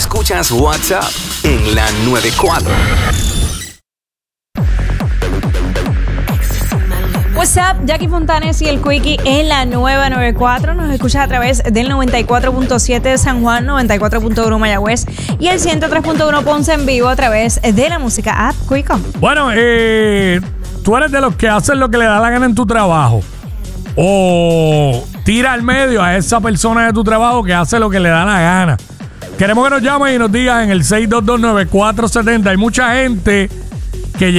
Escuchas WhatsApp en la 94. What's up, Jackie Fontanes y el Quickie en la nueva 94. Nos escuchas a través del 94.7 de San Juan, 94.1 Mayagüez y el 103.1 Ponce en vivo a través de la música app Quico. Bueno, tú eres de los que hacen lo que le da la gana en tu trabajo o tira al medio a esa persona de tu trabajo que hace lo que le da la gana. Queremos que nos llamen y nos digan en el 6229470. Hay mucha gente